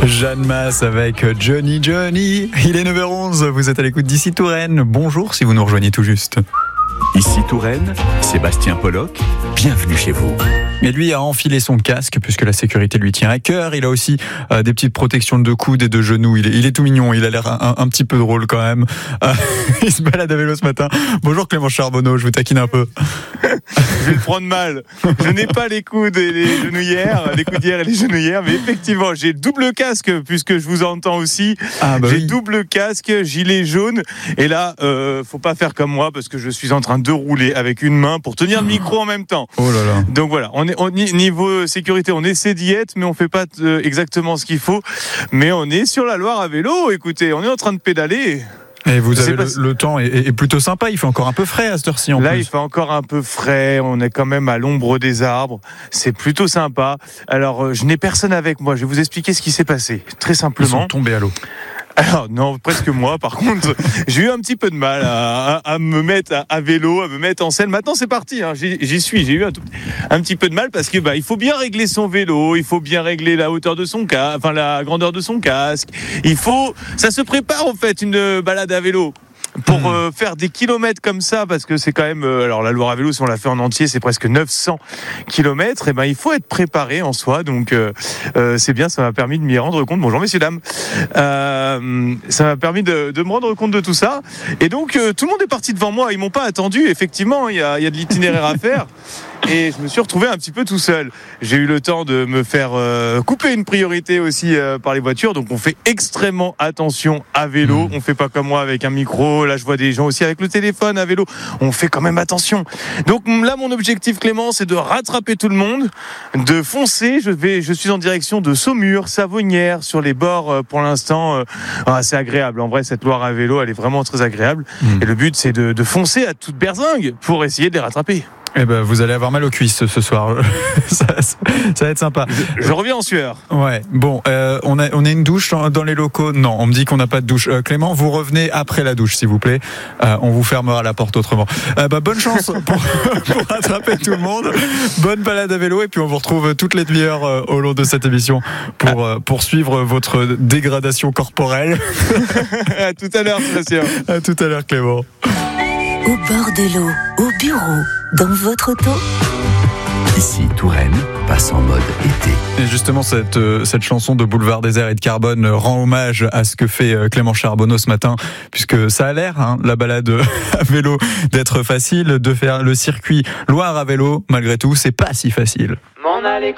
Jeanne Masse avec Johnny. Il est 9h11, vous êtes à l'écoute d'ici Touraine. Bonjour si vous nous rejoignez tout juste. Ici Touraine, Sébastien Pollock, bienvenue chez vous. Mais lui a enfilé son casque puisque la sécurité lui tient à cœur. Il a aussi des petites protections de coudes et de genoux. Il est tout mignon, il a l'air un petit peu drôle quand même. Il se balade à vélo ce matin. Bonjour Clément Charbonneau, je vous taquine un peu. Je vais le prendre mal. Je n'ai pas les coudes et les genouillères, les coudières et les genouillères, mais effectivement, j'ai double casque puisque je vous entends aussi. J'ai double casque, gilet jaune. Et là, faut pas faire comme moi parce que je suis en train de rouler avec une main pour tenir le micro en même temps. Oh là là. Donc voilà, niveau sécurité, on essaie d'y être, mais on fait pas exactement ce qu'il faut. Mais on est sur la Loire à vélo. Écoutez, on est en train de pédaler. Et vous avez le temps est plutôt sympa, il fait encore un peu frais à cette heure-ci en plus. Là, il fait encore un peu frais, on est quand même à l'ombre des arbres, c'est plutôt sympa. Alors, je n'ai personne avec moi, je vais vous expliquer ce qui s'est passé, très simplement. Ils sont tombés à l'eau. Alors non, presque moi. Par contre, j'ai eu un petit peu de mal à me mettre à vélo, à me mettre en selle. Maintenant, c'est parti. Hein, j'y suis. J'ai eu un petit peu de mal parce que il faut bien régler son vélo, il faut bien régler la hauteur de son casque, enfin la grandeur de son casque. Ça se prépare en fait une balade à vélo. Pour faire des kilomètres comme ça, parce que c'est quand même... alors la Loire à vélo, si on l'a fait en entier, c'est presque 900 kilomètres. Et ben il faut être préparé en soi. Donc c'est bien, ça m'a permis de m'y rendre compte. Bonjour messieurs, dames. Ça m'a permis de me rendre compte de tout ça. Et donc tout le monde est parti devant moi. Ils m'ont pas attendu. Effectivement, il y a de l'itinéraire à faire. Et je me suis retrouvé un petit peu tout seul. J'ai eu le temps de me faire couper une priorité aussi par les voitures. Donc on fait extrêmement attention à vélo. On fait pas comme moi avec un micro. Là je vois des gens aussi avec le téléphone à vélo. On fait quand même attention. Donc là mon objectif Clément, c'est de rattraper tout le monde, de foncer. Je suis en direction de Saumur, Savonnières, sur les bords pour l'instant. C'est agréable. En vrai cette Loire à vélo, elle est vraiment très agréable. Et le but c'est de foncer à toute berzingue pour essayer de les rattraper. Eh ben, vous allez avoir mal aux cuisses ce soir. ça va être sympa. Je reviens en sueur. Ouais. Bon, on a une douche dans les locaux. Non, on me dit qu'on n'a pas de douche. Clément, vous revenez après la douche, s'il vous plaît. On vous fermera la porte autrement. Bonne chance pour rattraper tout le monde. Bonne balade à vélo et puis on vous retrouve toutes les demi-heures au long de cette émission pour poursuivre votre dégradation corporelle. À tout à l'heure, Sébastien. À tout à l'heure, Clément. Au bord de l'eau, au bureau, dans votre auto. Ici Touraine passe en mode été. Et justement, cette chanson de Boulevard Désert et de Carbone rend hommage à ce que fait Clément Charbonneau ce matin, puisque ça a l'air, la balade à vélo, d'être facile, de faire le circuit Loire à vélo. Malgré tout, c'est pas si facile.